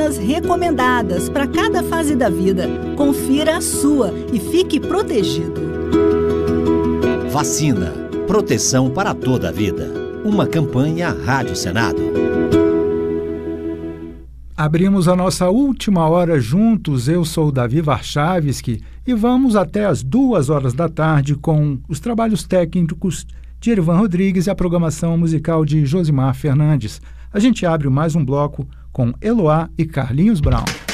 vacinas recomendadas para cada fase da vida. Confira a sua e fique protegido. Vacina. Proteção para toda a vida. Uma campanha Rádio Senado. Abrimos a nossa última hora juntos. Eu sou o Davi Warchavski e vamos até às 2 da tarde com os trabalhos técnicos de Erivan Rodrigues e a programação musical de Josimar Fernandes. A gente abre mais um bloco com Eloá e Carlinhos Brown.